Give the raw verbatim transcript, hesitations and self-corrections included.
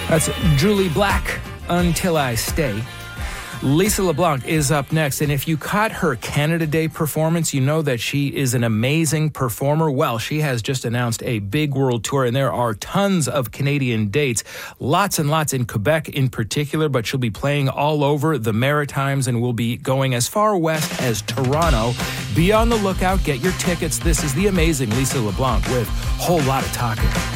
That's Julie Black, Until I Stay. Lisa LeBlanc is up next, and if you caught her Canada Day performance, you know that she is an amazing performer. Well, she has just announced a big world tour, and there are tons of Canadian dates, lots and lots in Quebec in particular, but she'll be playing all over the Maritimes and will be going as far west as Toronto. Be on the lookout, get your tickets. This is the amazing Lisa LeBlanc with Whole Lot of Talking.